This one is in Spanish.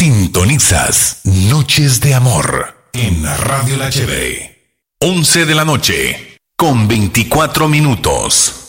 Sintonizas Noches de Amor en Radio La Cheve. 11 de la noche con 24 minutos.